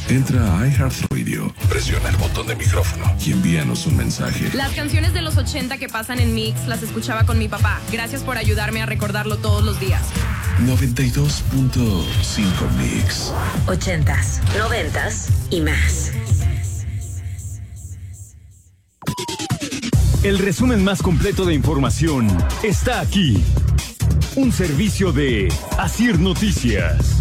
Entra a iHeartRadio, presiona el botón de micrófono y envíanos un mensaje. Las canciones de los 80 que pasan en Mix las escuchaba con mi papá. Gracias por ayudarme a recordarlo todos los días. 92.5 Mix. 80s, 90s y más. El resumen más completo de información está aquí. Un servicio de Asir Noticias.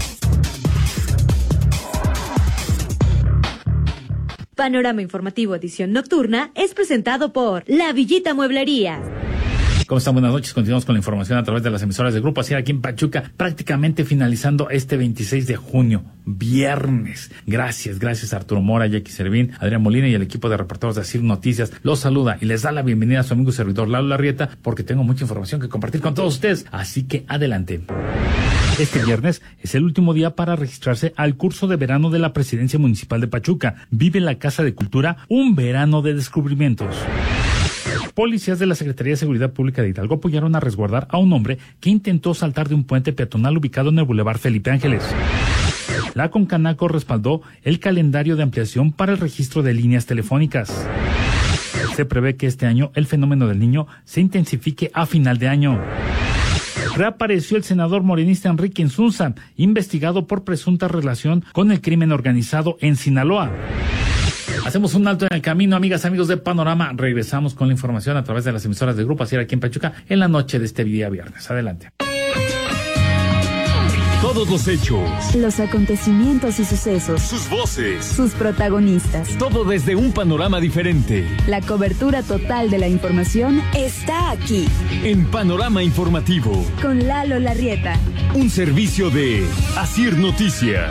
Panorama Informativo Edición Nocturna es presentado por La Villita Mueblería. ¿Cómo están? Buenas noches. Continuamos con la información a través de las emisoras de Grupo Asir aquí en Pachuca, prácticamente finalizando este 26 de junio, viernes. Gracias Arturo Mora, Jackie Servín, Adrián Molina y el equipo de reporteros de Asir Noticias. Los saluda y les da la bienvenida a su amigo y servidor Lalo Larrieta, porque tengo mucha información que compartir con todos ustedes. Así que adelante. Este viernes es el último día para registrarse al curso de verano de la Presidencia Municipal de Pachuca. Vive en la Casa de Cultura un verano de descubrimientos. Policías de la Secretaría de Seguridad Pública de Hidalgo apoyaron a resguardar a un hombre que intentó saltar de un puente peatonal ubicado en el Boulevard Felipe Ángeles. La Concanaco respaldó el calendario de ampliación para el registro de líneas telefónicas. Se prevé que este año el fenómeno del Niño se intensifique a final de año. Reapareció el senador morenista Enrique Insunza, investigado por presunta relación con el crimen organizado en Sinaloa. Hacemos un alto en el camino, amigas, amigos de Panorama. Regresamos con la información a través de las emisoras de Grupo Asir aquí en Pachuca en la noche de este día viernes. Adelante. Todos los hechos, los acontecimientos y sucesos, sus voces, sus protagonistas. Todo desde un panorama diferente. La cobertura total de la información está aquí. En Panorama Informativo. Con Lalo Larrieta. Un servicio de Asir Noticias.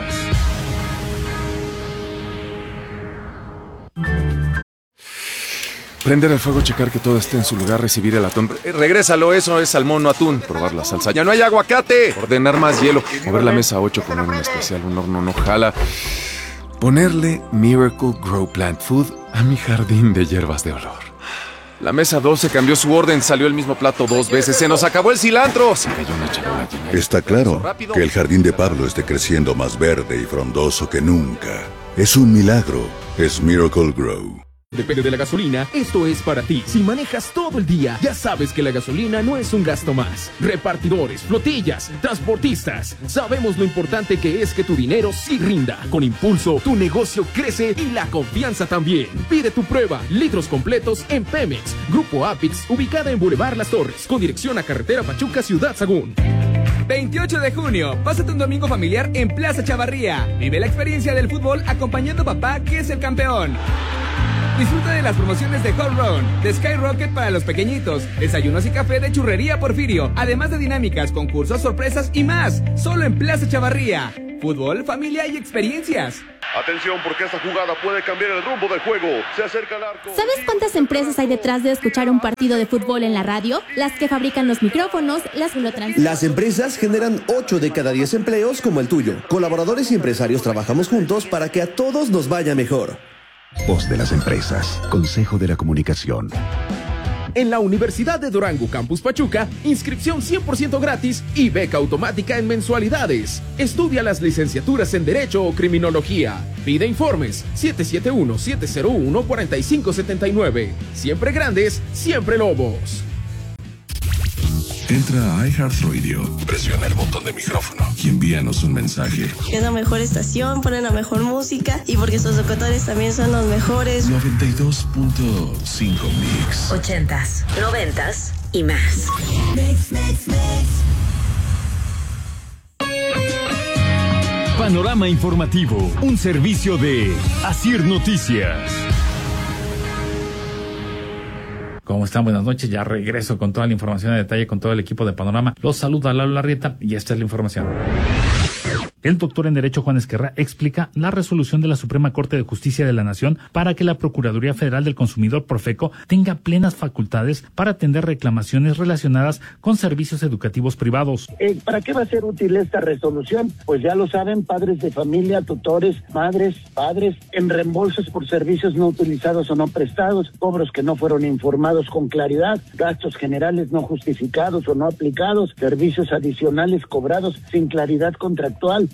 Prender el fuego, checar que todo esté en su lugar, recibir el atún. Regrésalo, eso es salmón, no atún. Probar la salsa. ¡Ya no hay aguacate! Ordenar más hielo. Mover la mesa 8, poner un especial, un horno no jala. Ponerle Miracle Grow Plant Food a mi jardín de hierbas de olor. La mesa 12 cambió su orden, salió el mismo plato 2 veces. ¡Se nos acabó el cilantro! Se cayó una charola llena. Está claro que el jardín de Pablo esté creciendo más verde y frondoso que nunca. Es un milagro. Es Miracle Grow. Depende de la gasolina, esto es para ti. Si manejas todo el día, ya sabes que la gasolina no es un gasto más. Repartidores, flotillas, transportistas, sabemos lo importante que es que tu dinero sí rinda. Con Impulso, tu negocio crece y la confianza también. Pide tu prueba, litros completos en Pemex. Grupo Apix, ubicada en Boulevard Las Torres, con dirección a Carretera Pachuca, Ciudad Sagún. 28 de junio, pásate un domingo familiar en Plaza Chavarría. Vive la experiencia del fútbol acompañando a papá, que es el campeón. Disfruta de las promociones de Home Run, de Skyrocket para los pequeñitos, desayunos y café de Churrería Porfirio, además de dinámicas, concursos, sorpresas y más. Solo en Plaza Chavarría. Fútbol, familia y experiencias. Atención, porque esta jugada puede cambiar el rumbo del juego. Se acerca al arco. ¿Sabes cuántas empresas hay detrás de escuchar un partido de fútbol en la radio? Las que fabrican los micrófonos, las que lo transmiten. Las empresas generan 8 de cada 10 empleos como el tuyo. Colaboradores y empresarios trabajamos juntos para que a todos nos vaya mejor. Voz de las empresas. Consejo de la Comunicación. En la Universidad de Durango, Campus Pachuca, inscripción 100% gratis y beca automática en mensualidades. Estudia las licenciaturas en Derecho o Criminología. Pide informes 771-701-4579. Siempre grandes, siempre lobos. Entra a iHeartRadio, presiona el botón de micrófono y envíanos un mensaje. Es la mejor estación, ponen la mejor música y porque sus locutores también son los mejores. 92.5 Mix. 80s, 90s y más. Mix. Panorama Informativo, un servicio de Asir Noticias. ¿Cómo están? Buenas noches. Ya regreso con toda la información de detalle con todo el equipo de Panorama. Los saluda Lalo Larrieta y esta es la información. El doctor en Derecho Juan Esquerra explica la resolución de la Suprema Corte de Justicia de la Nación para que la Procuraduría Federal del Consumidor, Profeco, tenga plenas facultades para atender reclamaciones relacionadas con servicios educativos privados. ¿Para qué va a ser útil esta resolución? Pues ya lo saben, padres de familia, tutores, madres, padres, en reembolsos por servicios no utilizados o no prestados, cobros que no fueron informados con claridad, gastos generales no justificados o no aplicados, servicios adicionales cobrados sin claridad contractual,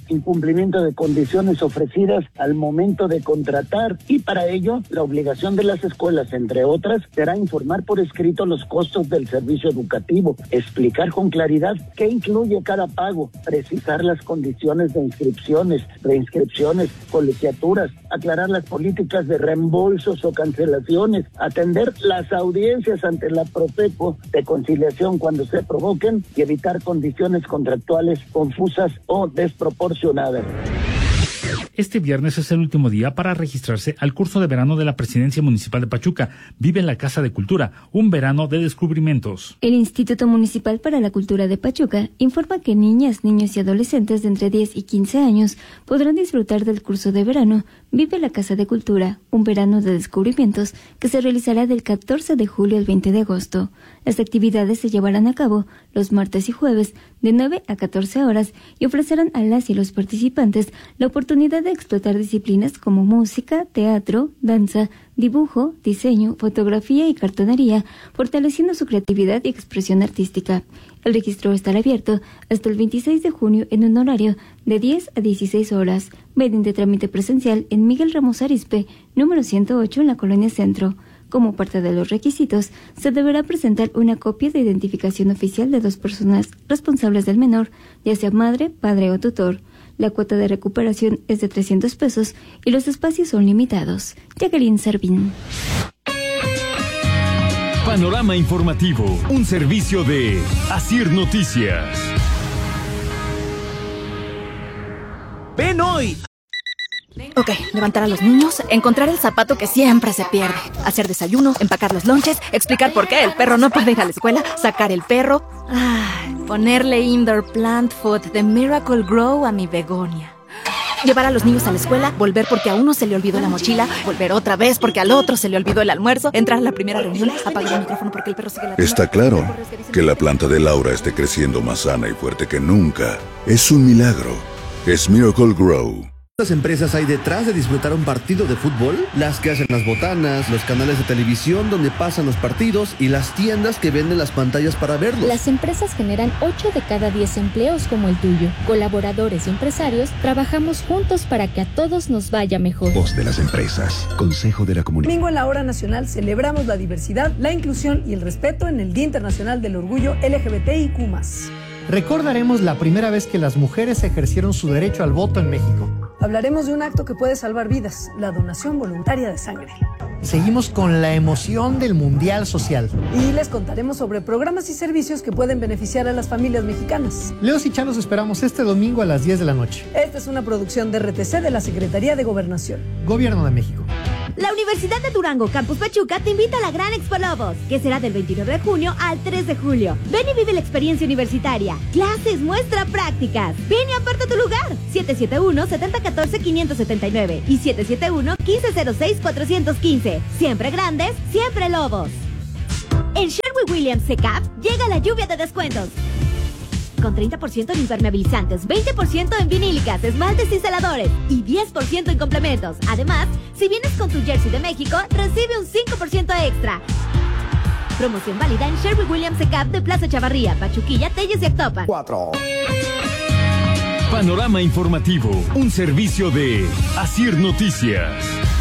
incumplimiento de condiciones ofrecidas al momento de contratar, y para ello la obligación de las escuelas, entre otras, será informar por escrito los costos del servicio educativo, explicar con claridad qué incluye cada pago, precisar las condiciones de inscripciones, reinscripciones, colegiaturas, aclarar las políticas de reembolsos o cancelaciones, atender las audiencias ante la Profeco de conciliación cuando se provoquen y evitar condiciones contractuales confusas o desproporcionadas. Este viernes es el último día para registrarse al curso de verano de la Presidencia Municipal de Pachuca. Vive en la Casa de Cultura, un verano de descubrimientos. El Instituto Municipal para la Cultura de Pachuca informa que niñas, niños y adolescentes de entre 10 y 15 años podrán disfrutar del curso de verano Vive la Casa de Cultura, un verano de descubrimientos que se realizará del 14 de julio al 20 de agosto. Las actividades se llevarán a cabo los martes y jueves de 9 a 14 horas y ofrecerán a las y los participantes la oportunidad de explotar disciplinas como música, teatro, danza, dibujo, diseño, fotografía y cartonería, fortaleciendo su creatividad y expresión artística. El registro estará abierto hasta el 26 de junio en un horario de 10 a 16 horas, mediante trámite presencial en Miguel Ramos Arizpe, número 108 en la Colonia Centro. Como parte de los requisitos, se deberá presentar una copia de identificación oficial de 2 personas responsables del menor, ya sea madre, padre o tutor. La cuota de recuperación es de 300 pesos y los espacios son limitados. Jacqueline Servín. Panorama informativo, un servicio de Asir Noticias. ¡Ven hoy! Ok, levantar a los niños, encontrar el zapato que siempre se pierde, hacer desayuno, empacar los lonches, explicar por qué el perro no puede ir a la escuela, sacar el perro, ponerle indoor plant food de Miracle Grow a mi begonia. Llevar a los niños a la escuela, volver porque a uno se le olvidó la mochila, volver otra vez porque al otro se le olvidó el almuerzo, entrar a la primera reunión, apagar el micrófono porque el perro sigue la... Está claro que la planta de Laura esté creciendo más sana y fuerte que nunca. Es un milagro. Es Miracle Grow. ¿Cuántas empresas hay detrás de disfrutar un partido de fútbol? Las que hacen las botanas, los canales de televisión donde pasan los partidos y las tiendas que venden las pantallas para verlos. Las empresas generan 8 de cada 10 empleos como el tuyo. Colaboradores y empresarios trabajamos juntos para que a todos nos vaya mejor. Voz de las empresas. Consejo de la Comunicación. Domingo en la Hora Nacional celebramos la diversidad, la inclusión y el respeto en el Día Internacional del Orgullo LGBTIQ+. Recordaremos la primera vez que las mujeres ejercieron su derecho al voto en México. Hablaremos de un acto que puede salvar vidas, la donación voluntaria de sangre. Seguimos con la emoción del Mundial Social. Y les contaremos sobre programas y servicios que pueden beneficiar a las familias mexicanas. Leos y Chan los esperamos este domingo a las 10 de la noche. Esta es una producción de RTC de la Secretaría de Gobernación. Gobierno de México. La Universidad de Durango, Campus Pachuca, te invita a la Gran Expo Lobos, que será del 29 de junio al 3 de julio. Ven y vive la experiencia universitaria. Clases, muestra, prácticas. Ven y aparta tu lugar. 771-7014-579 y 771-1506-415. Siempre grandes, siempre Lobos. En Sherwin-Williams Secaf llega la lluvia de descuentos. Con 30% en impermeabilizantes, 20% en vinílicas, esmaltes y seladores y 10% en complementos. Además, si vienes con tu jersey de México, recibe un 5% extra. Promoción válida en Sherwin-Williams Secaf de Plaza Chavarría, Pachuquilla, Telles y Actopan. 4. Panorama informativo, un servicio de Asir Noticias.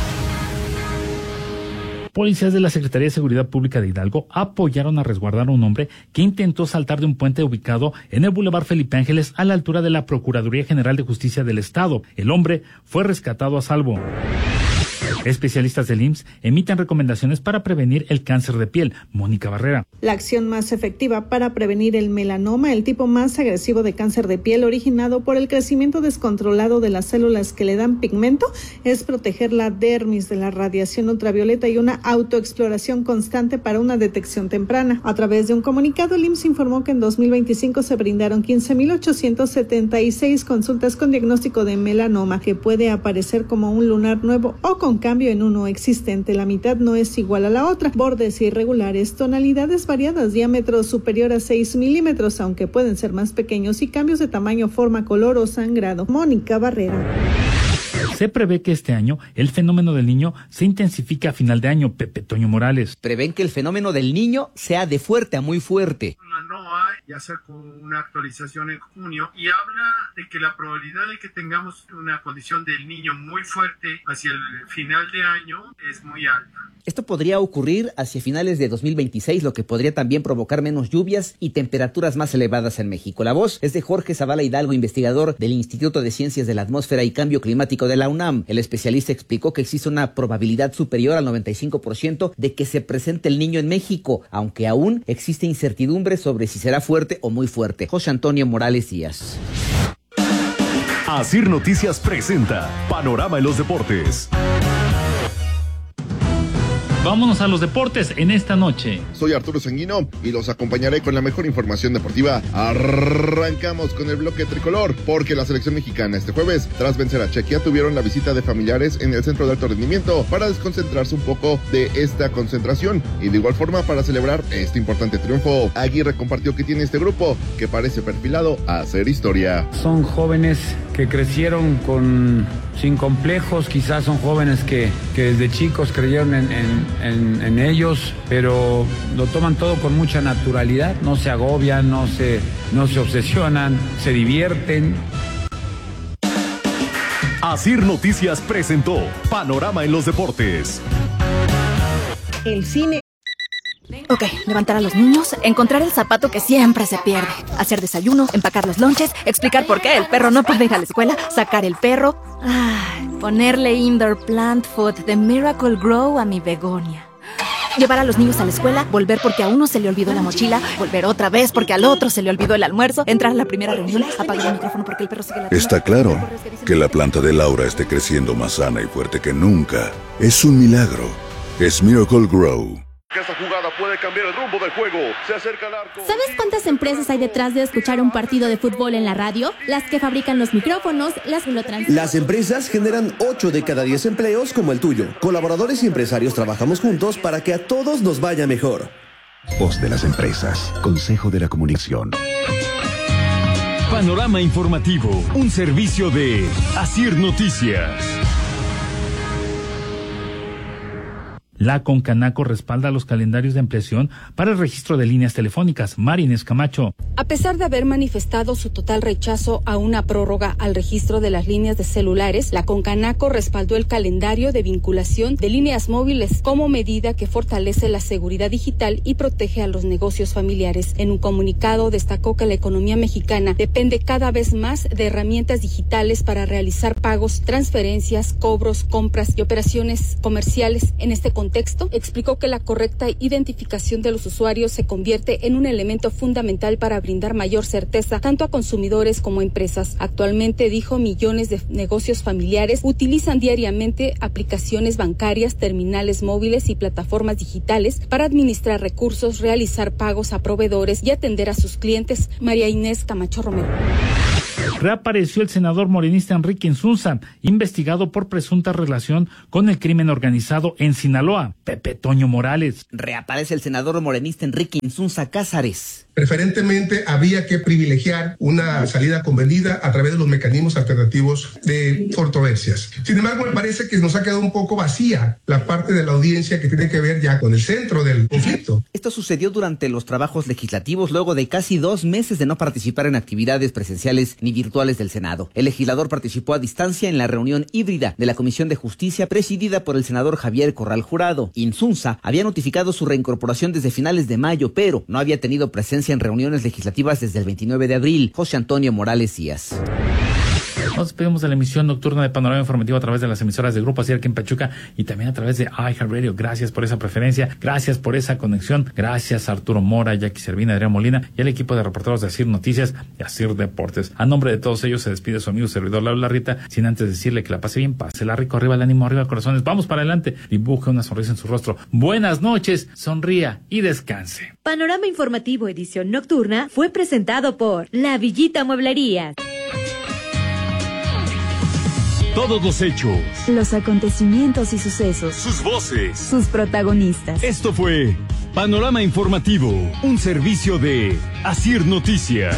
Policías de la Secretaría de Seguridad Pública de Hidalgo apoyaron a resguardar a un hombre que intentó saltar de un puente ubicado en el Boulevard Felipe Ángeles a la altura de la Procuraduría General de Justicia del Estado. El hombre fue rescatado a salvo. Especialistas del IMSS emiten recomendaciones para prevenir el cáncer de piel. Mónica Barrera. La acción más efectiva para prevenir el melanoma, el tipo más agresivo de cáncer de piel originado por el crecimiento descontrolado de las células que le dan pigmento, es proteger la dermis de la radiación ultravioleta y una autoexploración constante para una detección temprana. A través de un comunicado, el IMSS informó que en 2025 se brindaron 15,876 consultas con diagnóstico de melanoma, que puede aparecer como un lunar nuevo o con cambio en uno existente. La mitad no es igual a la otra. Bordes irregulares, tonalidades variadas, diámetro superior a 6 milímetros, aunque pueden ser más pequeños, y cambios de tamaño, forma, color o sangrado. Mónica Barrera. Se prevé que este año el fenómeno del niño se intensifique a final de año. Pepe Toño Morales. Prevén que el fenómeno del niño sea de fuerte a muy fuerte. ya sacó una actualización en junio y habla de que la probabilidad de que tengamos una condición del niño muy fuerte hacia el final de año es muy alta. Esto podría ocurrir hacia finales de 2026, lo que podría también provocar menos lluvias y temperaturas más elevadas en México. La voz es de Jorge Zavala Hidalgo, investigador del Instituto de Ciencias de la Atmósfera y Cambio Climático de la UNAM. El especialista explicó que existe una probabilidad superior al 95% de que se presente el niño en México, aunque aún existe incertidumbre sobre si será fuerte o muy fuerte. José Antonio Morales Díaz. Asir Noticias presenta Panorama en los Deportes. Vámonos a los deportes en esta noche. Soy Arturo Sanguino y los acompañaré con la mejor información deportiva. Arrancamos con el bloque tricolor, porque la selección mexicana este jueves, tras vencer a Chequia, tuvieron la visita de familiares en el centro de alto rendimiento para desconcentrarse un poco de esta concentración y de igual forma para celebrar este importante triunfo. Aguirre compartió que tiene este grupo que parece perfilado a hacer historia. Son jóvenes que crecieron sin complejos, quizás son jóvenes que desde chicos creyeron en ellos, pero lo toman todo con mucha naturalidad, no se agobian, no se obsesionan, se divierten. Asir Noticias presentó Panorama en los Deportes. El cine. Ok, levantar a los niños, encontrar el zapato que siempre se pierde, hacer desayuno, empacar los lonches, explicar por qué el perro no puede ir a la escuela, sacar el perro, ponerle indoor plant food de Miracle Grow a mi begonia. Llevar a los niños a la escuela, volver porque a uno se le olvidó la mochila, volver otra vez porque al otro se le olvidó el almuerzo, entrar a la primera reunión, apagar el micrófono porque el perro sigue ladrando. Está claro que la planta de Laura esté creciendo más sana y fuerte que nunca. Es un milagro. Es Miracle Grow. Esta jugada puede cambiar el rumbo del juego. Se acerca al arco. ¿Sabes cuántas empresas hay detrás de escuchar un partido de fútbol en la radio? Las que fabrican los micrófonos, las que lo transmiten. Las empresas generan 8 de cada 10 empleos como el tuyo. Colaboradores y empresarios trabajamos juntos para que a todos nos vaya mejor. Voz de las empresas. Consejo de la Comunicación. Panorama informativo. Un servicio de Asir Noticias. La Concanaco respalda los calendarios de ampliación para el registro de líneas telefónicas. Mari Inés Camacho. A pesar de haber manifestado su total rechazo a una prórroga al registro de las líneas de celulares, la Concanaco respaldó el calendario de vinculación de líneas móviles como medida que fortalece la seguridad digital y protege a los negocios familiares. En un comunicado destacó que la economía mexicana depende cada vez más de herramientas digitales para realizar pagos, transferencias, cobros, compras y operaciones comerciales. En este contexto, explicó que la correcta identificación de los usuarios se convierte en un elemento fundamental para brindar mayor certeza tanto a consumidores como a empresas. Actualmente, dijo, millones de negocios familiares utilizan diariamente aplicaciones bancarias, terminales móviles y plataformas digitales para administrar recursos, realizar pagos a proveedores y atender a sus clientes. María Inés Camacho Romero. Reapareció el senador morenista Enrique Insunza, investigado por presunta relación con el crimen organizado en Sinaloa. Pepe Toño Morales. Reaparece el senador morenista Enrique Insunza Cázares. Preferentemente había que privilegiar una salida convenida a través de los mecanismos alternativos de controversias. Sin embargo, me parece que nos ha quedado un poco vacía la parte de la audiencia que tiene que ver ya con el centro del conflicto. Esto sucedió durante los trabajos legislativos luego de casi 2 meses de no participar en actividades presenciales ni virtuales del Senado. El legislador participó a distancia en la reunión híbrida de la Comisión de Justicia presidida por el senador Javier Corral Jurado. Insunza había notificado su reincorporación desde finales de mayo, pero no había tenido presencia en reuniones legislativas desde el 29 de abril. José Antonio Morales Díaz. Nos despedimos de la emisión nocturna de Panorama Informativo a través de las emisoras de Grupo Asir aquí en Pachuca y también a través de iHeartRadio. Gracias por esa preferencia, gracias por esa conexión, gracias a Arturo Mora, Jackie Servín, Adrián Molina y al equipo de reporteros de Asir Noticias y Asir Deportes. A nombre de todos ellos se despide su amigo servidor Laura Larrita, sin antes decirle que la pase bien, pásela rico, arriba el ánimo, arriba corazones, vamos para adelante, dibuje una sonrisa en su rostro. Buenas noches, sonría y descanse. Panorama Informativo edición nocturna fue presentado por La Villita Mueblería. Todos los hechos, los acontecimientos y sucesos, sus voces, sus protagonistas. Esto fue Panorama Informativo, un servicio de Asir Noticias.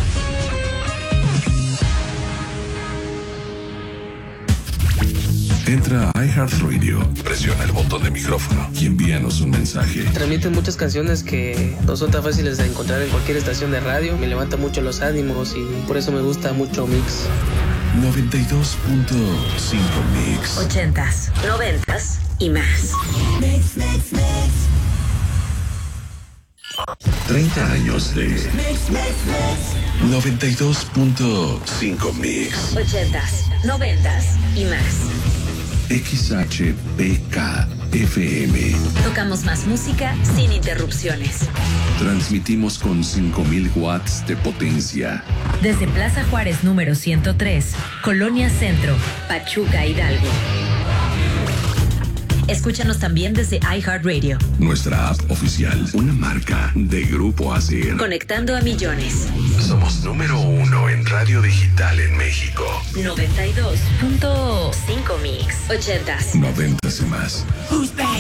Entra a iHeartRadio, presiona el botón de micrófono y envíanos un mensaje. Transmiten muchas canciones que no son tan fáciles de encontrar en cualquier estación de radio. Me levanta mucho los ánimos y por eso me gusta mucho Mix. 92.5 Mix. 80s, 90s y más. Mix, mix, mix. 30 años de 92.5 Mix. 80s, 90s y más. XHPK FM. Tocamos más música sin interrupciones. Transmitimos con 5,000 watts de potencia. Desde Plaza Juárez número 103, Colonia Centro, Pachuca, Hidalgo. Escúchanos también desde iHeartRadio. Nuestra app oficial, una marca de Grupo ASIR. Conectando a millones. Somos número 1 en radio digital en México. 92.5 Mix. 80s. 90s y más. Who's back?